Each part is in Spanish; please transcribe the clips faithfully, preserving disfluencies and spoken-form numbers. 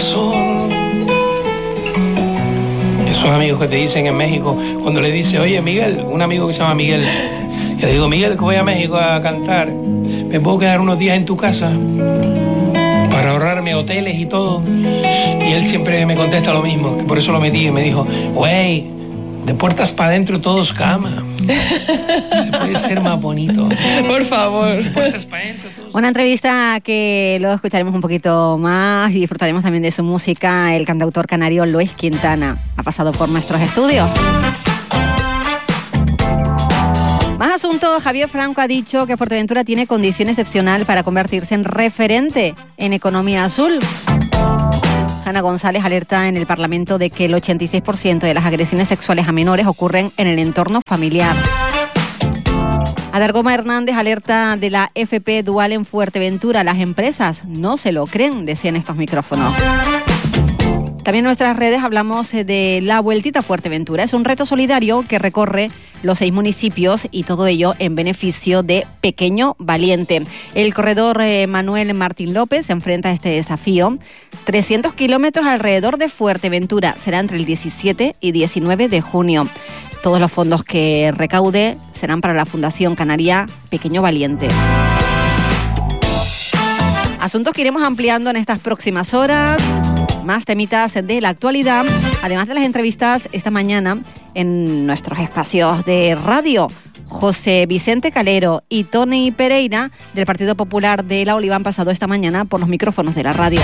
corazón. Esos amigos que te dicen en México, cuando le dice, oye Miguel, un amigo que se llama Miguel, que le digo, Miguel, que voy a México a cantar, ¿me puedo quedar unos días en tu casa para ahorrarme hoteles y todo? Y él siempre me contesta lo mismo, que por eso lo metí, y me dijo, güey, de puertas para adentro todos cama. Se puede ser más bonito. Por favor. De puertas para adentro todos. Una entrevista que luego escucharemos un poquito más y disfrutaremos también de su música. El cantautor canario Luis Quintana ha pasado por nuestros estudios. Más asuntos. Javier Franco ha dicho que Fuerteventura tiene condición excepcional para convertirse en referente en economía azul. Ana González alerta en el Parlamento de que el ochenta y seis por ciento de las agresiones sexuales a menores ocurren en el entorno familiar. Adargoma Hernández alerta de la F P dual en Fuerteventura. Las empresas no se lo creen, decían estos micrófonos. También en nuestras redes hablamos de la Vueltita a Fuerteventura. Es un reto solidario que recorre los seis municipios y todo ello en beneficio de Pequeño Valiente. El corredor eh, Manuel Martín López se enfrenta a este desafío. trescientos kilómetros alrededor de Fuerteventura. Será entre el diecisiete y diecinueve de junio. Todos los fondos que recaude serán para la Fundación Canaria Pequeño Valiente. Asuntos que iremos ampliando en estas próximas horas. Más temitas de la actualidad, además de las entrevistas esta mañana en nuestros espacios de radio. José Vicente Calero y Tony Pereira del Partido Popular de La Oliva han pasado esta mañana por los micrófonos de la radio.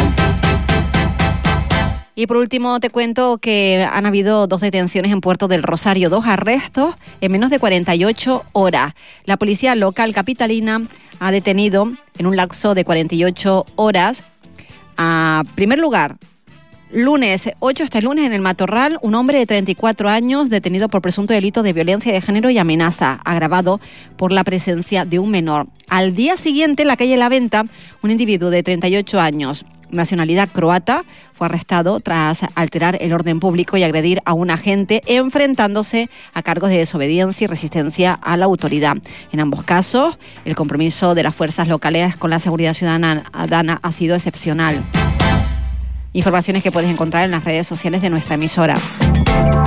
Y por último te cuento que han habido dos detenciones en Puerto del Rosario, dos arrestos en menos de cuarenta y ocho horas. La policía local capitalina ha detenido en un lapso de cuarenta y ocho horas, a primer lugar, lunes ocho, este lunes en el Matorral, un hombre de treinta y cuatro años detenido por presunto delito de violencia de género y amenaza, agravado por la presencia de un menor. Al día siguiente, en la calle La Venta, un individuo de treinta y ocho años, nacionalidad croata, fue arrestado tras alterar el orden público y agredir a un agente, enfrentándose a cargos de desobediencia y resistencia a la autoridad. En ambos casos, el compromiso de las fuerzas locales con la seguridad ciudadana ha sido excepcional. Informaciones que puedes encontrar en las redes sociales de nuestra emisora.